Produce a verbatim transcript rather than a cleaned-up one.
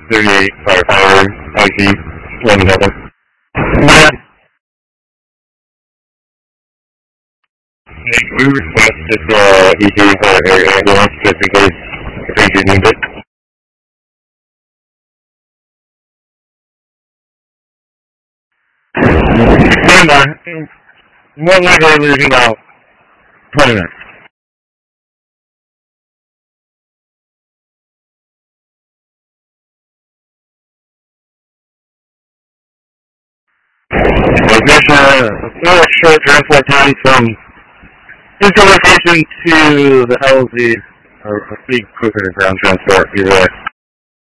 thirty-eight firefighter, I G, one another. Yeah. Hey, can we request this uh, E D for air ambulance just in case if they do need it? Stand by. More likely losing about twenty minutes. Ignition, a short transport time from this location to the L Z, or speed quicker than ground transport, either way.